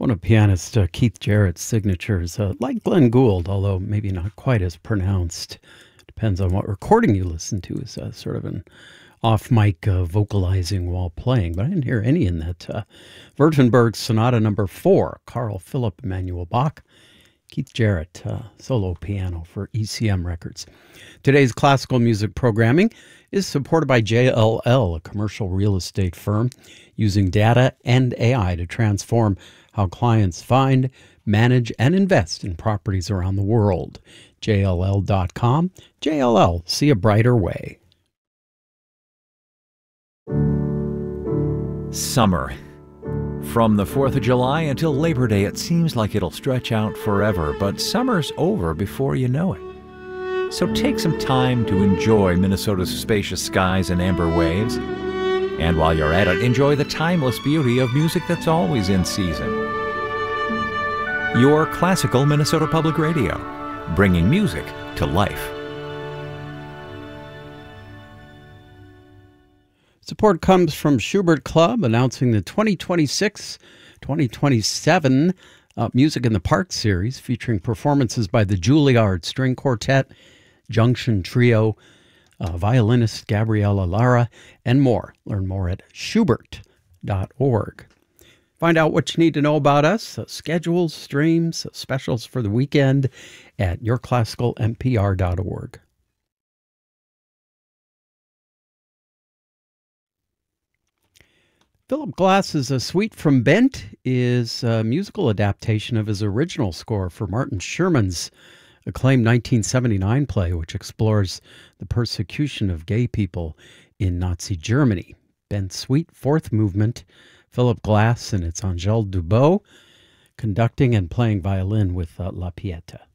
One of pianist Keith Jarrett's signatures, like Glenn Gould, although maybe not quite as pronounced. Depends on what recording you listen to, is sort of an off-mic vocalizing while playing. But I didn't hear any in that. Württemberg Sonata Number 4, Carl Philipp Emanuel Bach. Keith Jarrett, solo piano for ECM Records. Today's classical music programming is supported by JLL, a commercial real estate firm using data and AI to transform how clients find, manage, and invest in properties around the world. JLL.com. JLL, see a brighter way. Summer. From the 4th of July until Labor Day, it seems like it'll stretch out forever, but summer's over before you know it. So take some time to enjoy Minnesota's spacious skies and amber waves. And while you're at it, enjoy the timeless beauty of music that's always in season. Your classical Minnesota Public Radio, bringing music to life. Support comes from Schubert Club, announcing the 2026-2027 Music in the Park series, featuring performances by the Juilliard String Quartet, Junction Trio, violinist Gabriella Lara, and more. Learn more at schubert.org. Find out what you need to know about us, schedules, streams, specials for the weekend at yourclassicalmpr.org. Philip Glass's A Suite from Bent is a musical adaptation of his original score for Martin Sherman's acclaimed 1979 play, which explores the persecution of gay people in Nazi Germany. Bent's Suite, fourth movement, Philip Glass, and it's Angèle Dubot conducting and playing violin with La Pieta.